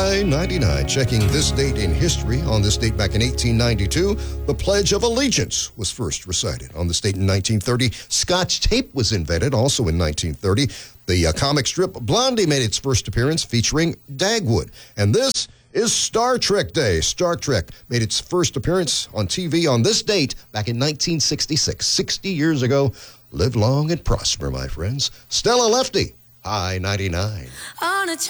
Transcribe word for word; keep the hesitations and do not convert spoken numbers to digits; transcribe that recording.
Hi ninety-nine, checking this date in history. On this date back in eighteen ninety-two, the Pledge of Allegiance was first recited. On this date in nineteen thirty, Scotch tape was invented, also in nineteen thirty. The uh, comic strip Blondie made its first appearance featuring Dagwood. And this is Star Trek Day. Star Trek made its first appearance on T V on this date back in nineteen sixty-six, sixty years ago. Live long and prosper, my friends. Stella Lefty, Hi ninety-nine. On a